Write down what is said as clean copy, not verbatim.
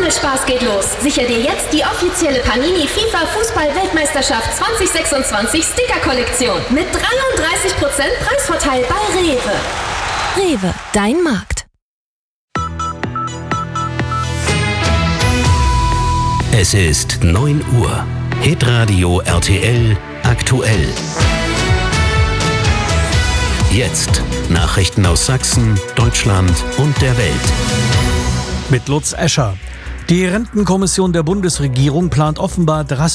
Spaß geht los. Sicher dir jetzt die offizielle Panini FIFA Fußball-Weltmeisterschaft 2026 Sticker-Kollektion mit 33% Preisvorteil bei Rewe. Rewe, dein Markt. Es ist 9 Uhr. Hitradio RTL aktuell. Jetzt Nachrichten aus Sachsen, Deutschland und der Welt. Mit Lutz Escher. Die Rentenkommission der Bundesregierung plant offenbar drastisch